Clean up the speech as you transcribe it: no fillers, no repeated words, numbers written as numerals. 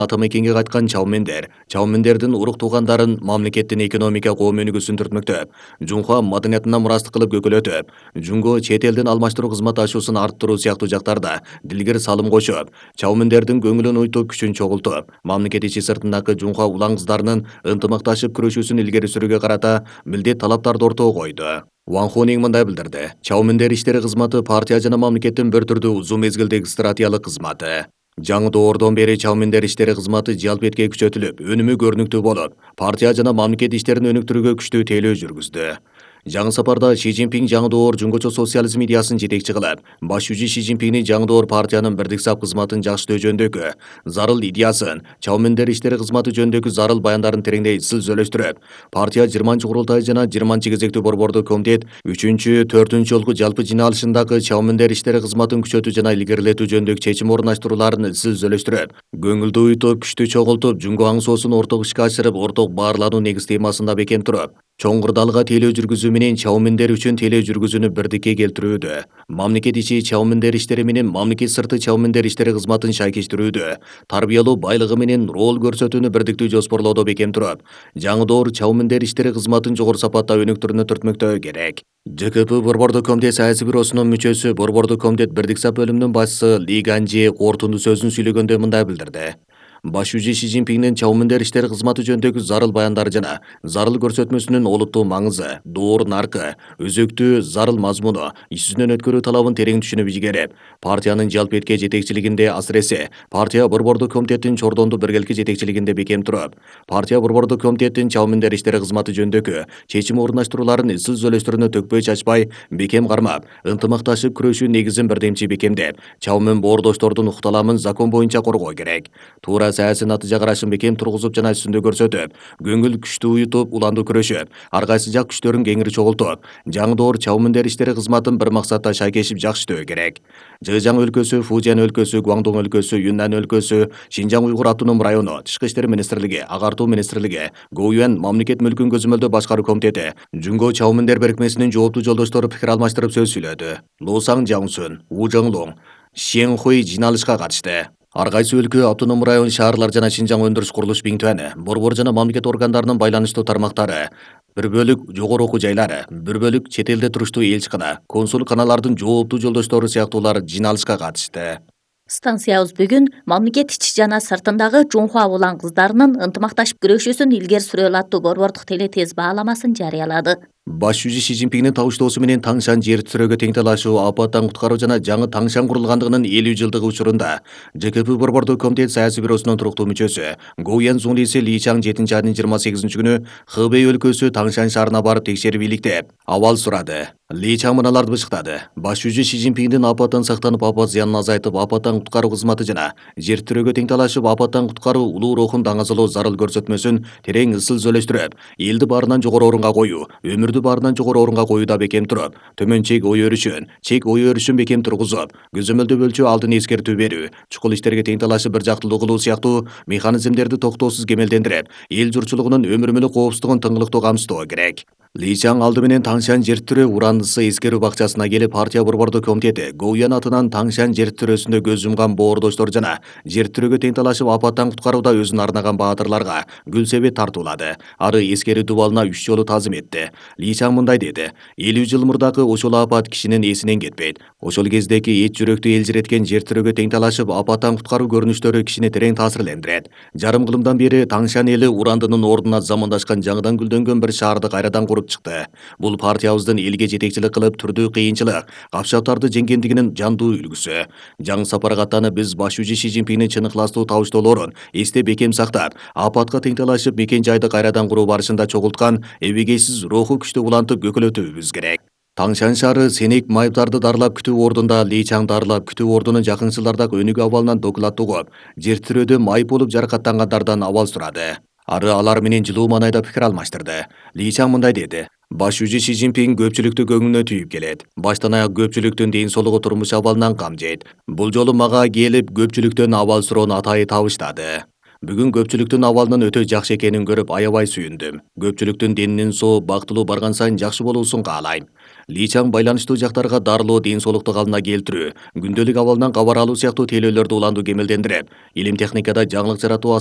Атамекенге кайткан чалмендердин урук туугандарын мамлекеттин экономика көмөнүгүсүн түртмөктөп, Жунхва маданиятына мурастык кылып көкөлөтүп, Жунго чет элдин алмаштыруу кызмат ашуусун арттыруу сыяктуу жактарда дилгер салым кошуп, чалмендердин көңүлүн уйтуп, күчүн чогултуп, мамлекет ичи сыртындагы Жунхва улан кыздарынын ынтымакташып күрөшүүсүн илгери сүрүүгө карата милдет талаптарды ортого койду. Ван Хунинг мындай билдирди. Чалмендер иштери кызматы партия жана мамлекеттин бір түрдүү узун мезгилдеги стратегиялык кызматы. Жаңы доордон бери чалмендер иштери кызматы жалпетке күчөтүлүп, өнүмү көрүнүктүү болуп, партия жана мамлекет иштерин өнүктүрүүгө күчтүү тейлөө жүргүздү. Жаңы сапарда Ши Цзиньпин жаңы доор жунгочо социализм идеясын жетекчи кылып, баш жүзү Ши Цзиньпиндин жаңы доор партиянын бирдик сап кызматын жакшытөө жөнүндөгү зарыл идеясын, чалмендер иштери кызматы жөнүндөгү зарыл баяндарын тереңдей изчил сүйлөштүрүп, партия 20-курултай жана 20-кезектүү борбордук комитет 3-4 жолку жалпы жиналышындагы чалмендер иштери кызматын күчөтүү жана илгерилетүү жөнүндөгү чечим орундаштырууларын изчил сүйлөштүрүп, көңүлдү уютуп, күчтү чогултуп, Жунго аңсоосун орток ишке ашырып, орток баарлануу негиз темасында бекем туруп, чоң кырдаалга тейлөө жүргүзүү менен чалмендер үчүн тейлөө жүргүзүүнү бирдикке келтирүүдө, мамлекет ичи чалмендер иштери менен мамлекет сырты чалмендер иштери кызматын шайкештирүүдө, тарбиялоо байлыгы менен роль көрсөтүүнү бирдиктүү жоспорлоодо бекем туруп, жаңы доор чалмендер иштери кызматын жогору сапатта өнүктүрүүнү түртмөктөө керек. ЖКП борбордук комитет саясий бюросунун мүчөсү, борбордук комитет бирдик сап бөлүмүнүн башчысы Ли Ганжи корутунду сөзүн сүйлөгөндө мындай билдирди. Баш жүзү Ши Цзиньпиндин чалмендер иштери кызматы жөнүндөгү зарыл баяндары жана зарыл көрсөтмөсүнүн олуттуу маңызы, доор наркы, өзөктүү зарыл мазмуну, иш жүзүнөн өткөрүү талабын терең түшүнүп ийгерип, партиянын жалпетке жетекчилигинде, асыресе партия борбордук комитеттин чордондуу биргелки жетекчилигинде бекем туруп, партия борбордук комитеттин чалмендер иштери кызматы жөнүндөгү чечим орундаштырууларын изчил сүйлөштөрүнө төкпөй чачпай бекем кармап, ынтымакташып күрөшүү негизин бирдемчи бекемдеп, чалмен боордоштордун укталамын закон боюнча коргоо керек. Туура саясий натыйжа карашын бекем тургузуп жана үстүндө көрсөтүп, көңүл күчтүү уютуп, уланду күрөшүп, ар кайсы жак күчтөрүн кеңири чогултуп, жаңы доор чалмендер иштери кызматын бир максатта шайкешип жакшытөө керек. Жыжаң өлкөсү, Фужиан өлкөсү, Гуандун өлкөсү, Юннан өлкөсү, Шинжаң уйгур автоном району, Тышкы иштер министрлиги, Агартуу министрлиги, Гоюэн мамлекет мүлкүн көзөмөлдөө башкаруу комитети, Жунго чалмендер беркмесинин жооптуу жолдоштору пикир алмаштырып сөз сүйлөдү. Лусаң Жаңсун, У Жаңлуң, Шен Хуй жиналышка катышты. Ар кайсы өлкө, автоном район, шаарлар жана Шинжаң өндүрүш курулуш биңтүәни, борбор жана мамлекет органдарынын байланыштуу тармактары, бир бөлүк жогору окуу жайлары, бир бөлүк чет элде туруштуу элчикана, консулканалардын жооптуу жолдоштору сыяктуулар жиналышка катышты. Станциябыз бүгүн мамлекет ичи жана сыртындагы Жунхва улан кыздарынын ынтымакташып күрөшүүсүн илгери сүрөөл аттуу борбордук телетез бааламасын жарыялады. Баш жүзү Ши Цзиньпиндин табыштоосу менен Таңшан жер тирөөгө тең талашуу, апаттан куткаруу жана жаңы Таңшан курулгандыгынын 50 жылдыгы учурунда ЖКП борбордук комитет саясий бюросунун туруктуу мүчөсү Гоуян Зунлиси Ли Чаң 7-айдын 28-күнү Хэбэй өлкөсү Таңшан шаарына барып текшерип иликтеп, абал сурады. Ли Чаң мыналарды бышыктады. Баш жүзү Ши Цзиньпиндин апаттан сактанып, апат зыянын азайтып, апаттан куткаруу кызматы жана жер тирөөгө тең талашып, апаттан куткаруу улуу рухун даңазалоо зарыл көрсөтмөсүн терең ысыл сүйлөштүрүп, элди баарынан жогору орунга коюу, өмүрдү баарынан жогору орунга коюуда бекем туруп, төмөн чек ой өрүшүн бекем тургузуп, көзөмөлдөө бөлчү алдын эскертүү берүү, чукул иштерге тең талашып бир жактылуу кылуу сыяктуу механизмдерди токтоосуз кемелдендирип, эл журтчулугунун өмүр мүлк коопсуздугун тыңгылыктуу камсыздоо керек. Ли Чаң алды менен Таңшан жер тирөө урандысы эскерүү бакчасына келип, партия борбордук комитети Гоуян атынан Таңшан жер тирөөсүндө көз жумган боордоштор жана жер тирөөгө тең талашып, апаттан куткарууда өзүн арнаган баатырларга гүл себет тартуулады. Ары эскерүү дубалына 3 жолу таазим этти. Ли Чаң мындай деди: 50 жыл мурдагы ошол апат кишинин эсинен кетпейт. Ошол кездеки эч жүрөктү элжиреткен жер тирөөгө тең талашып, апаттан куткаруу көрүнүштөрү кишини терең таасирлендирет. Жарым кылымдан бери Таңшан эли урандынын ордуна замандашкан жаңыдан гүлдөнгөн бир шаарды кайрадан куруп чыкты. Бул партиябыздын элге жетекчилик кылып түрдүү кыйынчылык, капшаптарды жеңгендигинин жандуу үлгүсү. Жаңы сапарга аттанып, биз баш жүзү Ши Цзиньпиндин чын ыкластуу табыштоолорун эсте бекем сактап, апатка тең талашып, мекен жайды кайрадан куруу барышында чогулткан эбегейсиз руху күчтү улантып көкөлөтүүбүз керек. Таңшан шаары сенек майыптарды дарылап күтүү ордунда Ли Чаң дарылап күтүү ордунун жакын жылдардагы өнүгүү абалынан доклад угуп, жер тирөөдө майып болуп жаракаттангандардан абал сурады. Ары алар менен жылуу маанайда пикир алмаштырды. Ли Чаң мындай деди: Баш жүзү Ши Цзиньпин көпчүлүктү көңүлүнө түйүп келет. Баштан аяк көпчүлүктүн ден соолугу, турмуш абалынан камжейт. Бул жолу мага келип көпчүлүктөн абал суроону атайы табыштады. Бүгүн көпчүлүктүн абалынын өтө жакшы экенин көрүп аябай сүйүндүм. Көпчүлүктүн денинин соо, бактылуу барган сайын жакшы болуусун каалайм. Ли Чаң байланыштуу жактарга дарылоо ден соолукту калыбына келтирүү, күндөлүк абалынан кабар алуу сыяктуу тейлөөлөрдү улантуу кемелдендирет. Илим техникада жаңылык жаратуу